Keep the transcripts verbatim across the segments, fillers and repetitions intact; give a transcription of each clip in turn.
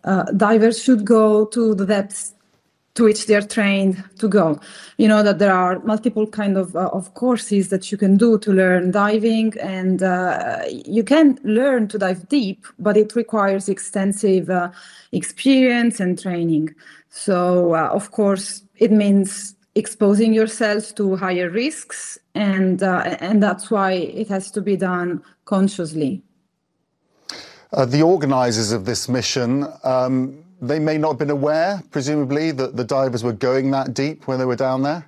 uh, divers should go to the depths to which they're trained to go. You know that there are multiple kind of, uh, of courses that you can do to learn diving, and uh, you can learn to dive deep, but it requires extensive uh, experience and training. So, uh, of course, it means exposing yourself to higher risks, and uh, and that's why it has to be done consciously. Uh, the organizers of this mission, um, they may not have been aware, presumably, that the divers were going that deep when they were down there?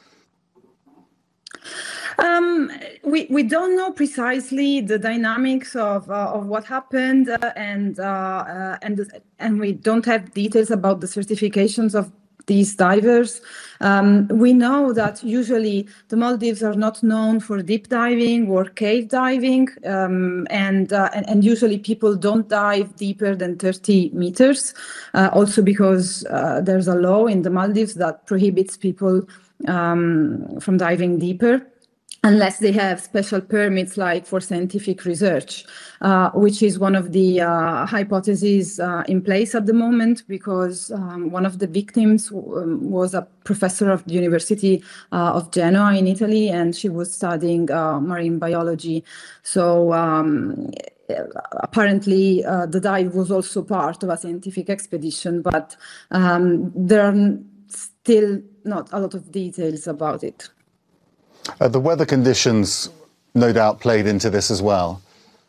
Um, we, we don't know precisely the dynamics of, uh, of what happened, uh, and, uh, uh, and, and we don't have details about the certifications of these divers. Um, we know that usually the Maldives are not known for deep diving or cave diving, um, and, uh, and and usually people don't dive deeper than thirty meters, uh, also because uh, there's a law in the Maldives that prohibits people um, from diving deeper, unless they have special permits, like for scientific research, uh, which is one of the uh, hypotheses uh, in place at the moment, because um, one of the victims um, was a professor of the University uh, of Genoa in Italy, and she was studying uh, marine biology. So um, apparently uh, the dive was also part of a scientific expedition, but um, there are still not a lot of details about it. Uh, the weather conditions, no doubt, played into this as well.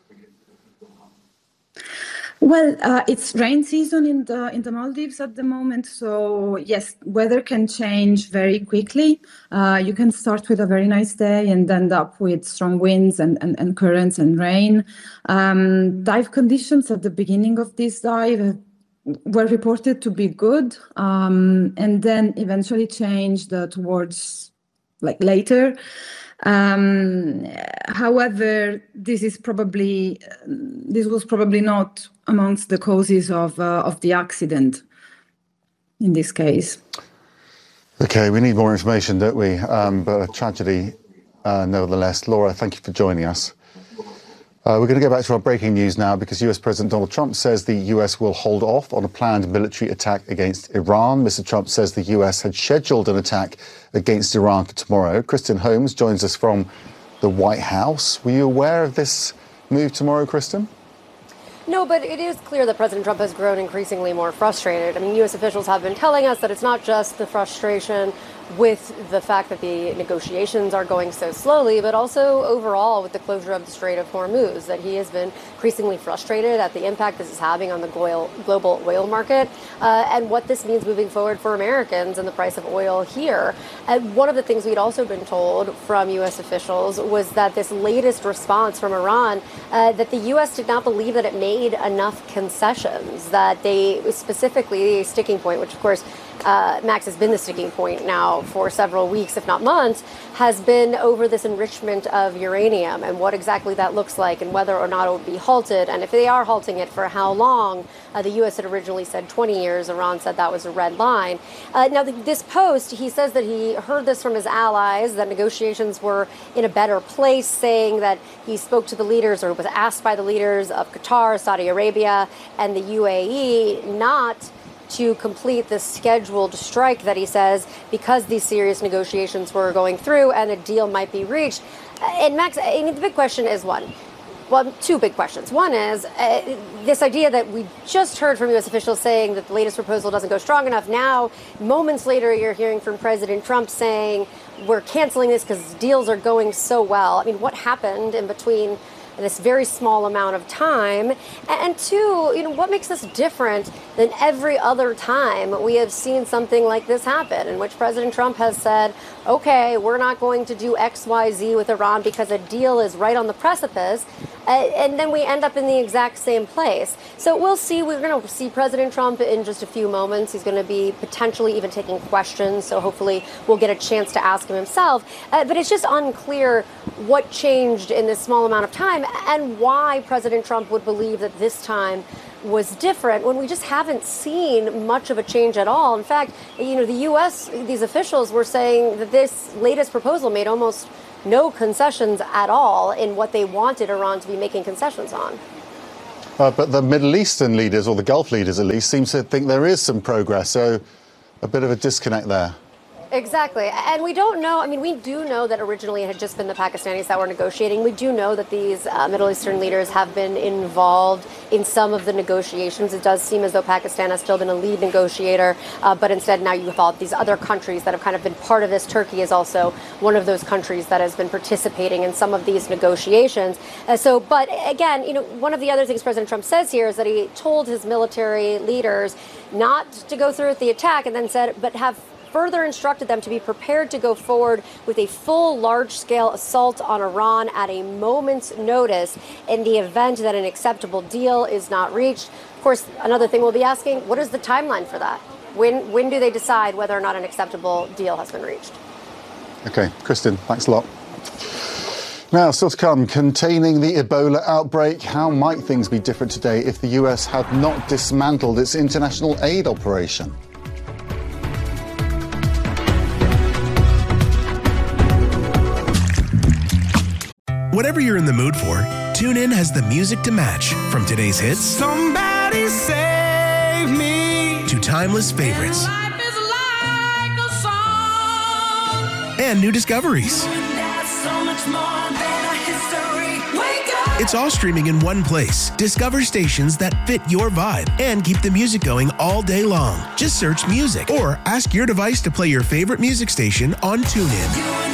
Well, uh, it's rain season in the in the Maldives at the moment, so yes, weather can change very quickly. Uh, you can start with a very nice day and end up with strong winds and, and, and currents and rain. Um, dive conditions at the beginning of this dive were reported to be good, um, and then eventually changed uh, towards like later. Um, however, this is probably this was probably not amongst the causes of uh, of the accident in this case. Okay, we need more information, don't we? Um, but a tragedy, uh, nevertheless. Laura, thank you for joining us. Uh, we're going to go back to our breaking news now, because U S President Donald Trump says the U S will hold off on a planned military attack against Iran. Mister Trump says the U S had scheduled an attack against Iran for tomorrow. Kristen Holmes joins us from the White House. Were you aware of this move tomorrow, Kristen? No, but it is clear that President Trump has grown increasingly more frustrated. I mean, U S officials have been telling us that it's not just the frustration with the fact that the negotiations are going so slowly, but also overall with the closure of the Strait of Hormuz, that he has been increasingly frustrated at the impact this is having on the oil, global oil market, uh, and what this means moving forward for Americans and the price of oil here. And one of the things we'd also been told from U S officials was that this latest response from Iran, uh, that the U S did not believe that it made enough concessions, that they specifically a sticking point, which of course Uh, Max has been the sticking point now for several weeks, if not months, has been over this enrichment of uranium and what exactly that looks like and whether or not it would be halted. And if they are halting it, for how long? Uh, the U S had originally said twenty years. Iran said that was a red line. Uh, now, the, this post, he says that he heard this from his allies, that negotiations were in a better place, saying that he spoke to the leaders or was asked by the leaders of Qatar, Saudi Arabia, and the U A E not to complete the scheduled strike that he says because these serious negotiations were going through and a deal might be reached. And Max, I mean, the big question is one. Well, two big questions. One is uh, this idea that we just heard from U S officials saying that the latest proposal doesn't go strong enough. Now, moments later, you're hearing from President Trump saying we're canceling this because deals are going so well. I mean, what happened in between this very small amount of time? And two, you know, what makes this different than every other time we have seen something like this happen, in which President Trump has said, okay, we're not going to do X, Y, Z with Iran because a deal is right on the precipice, uh, and then we end up in the exact same place. So we'll see. We're going to see President Trump in just a few moments. He's going to be potentially even taking questions, so hopefully we'll get a chance to ask him himself. Uh, but it's just unclear what changed in this small amount of time and why President Trump would believe that this time was different when we just haven't seen much of a change at all. In fact, you know, the U S, these officials were saying that this latest proposal made almost no concessions at all in what they wanted Iran to be making concessions on. Uh, but the Middle Eastern leaders, or the Gulf leaders at least, seem to think there is some progress. So a bit of a disconnect there. Exactly. And we don't know, I mean, we do know that originally it had just been the Pakistanis that were negotiating. We do know that these uh, Middle Eastern leaders have been involved in some of the negotiations. It does seem as though Pakistan has still been a lead negotiator, uh, but instead now you have all these other countries that have kind of been part of this. Turkey is also one of those countries that has been participating in some of these negotiations. Uh, so, but again, you know, one of the other things President Trump says here is that he told his military leaders not to go through with the attack, and then said, but have further instructed them to be prepared to go forward with a full large-scale assault on Iran at a moment's notice in the event that an acceptable deal is not reached. Of course, another thing we'll be asking, what is the timeline for that? When, when do they decide whether or not an acceptable deal has been reached? Okay, Kristen, thanks a lot. Now, still to come, containing the Ebola outbreak. How might things be different today if the U S had not dismantled its international aid operation? Whatever you're in the mood for, TuneIn has the music to match. From today's hits, Somebody save me, to timeless favorites, life is like a song. and new discoveries. That's so much more than a history. Wake up. It's all streaming in one place. Discover stations that fit your vibe and keep the music going all day long. Just search music or ask your device to play your favorite music station on TuneIn.